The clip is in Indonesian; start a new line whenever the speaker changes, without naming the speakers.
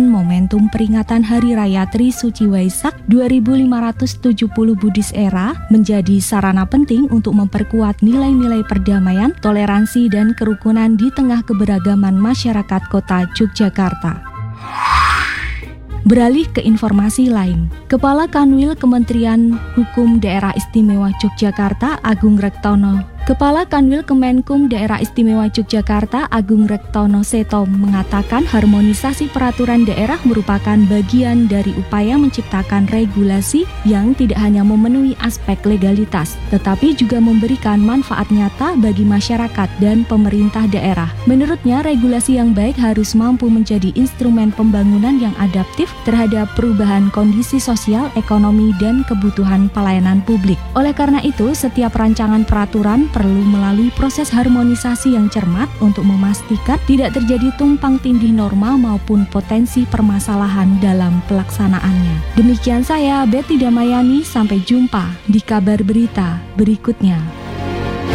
merupakan momentum peringatan Hari Raya Trisuci Waisak 2570 Buddhis Era menjadi sarana penting untuk memperkuat nilai-nilai perdamaian, toleransi, dan kerukunan di tengah keberagaman masyarakat kota Yogyakarta. Beralih ke informasi lain, Kepala Kanwil Kementerian Hukum Daerah Istimewa Yogyakarta Agung Rektono Kepala Kanwil Kemenkum Daerah Istimewa Yogyakarta Agung Rektono Seto mengatakan harmonisasi peraturan daerah merupakan bagian dari upaya menciptakan regulasi yang tidak hanya memenuhi aspek legalitas, tetapi juga memberikan manfaat nyata bagi masyarakat dan pemerintah daerah. Menurutnya, regulasi yang baik harus mampu menjadi instrumen pembangunan yang adaptif terhadap perubahan kondisi sosial, ekonomi, dan kebutuhan pelayanan publik. Oleh karena itu, setiap rancangan peraturan perlu melalui proses harmonisasi yang cermat untuk memastikan tidak terjadi tumpang tindih norma maupun potensi permasalahan dalam pelaksanaannya. Demikian saya, Betty Damayani, sampai jumpa di kabar berita berikutnya.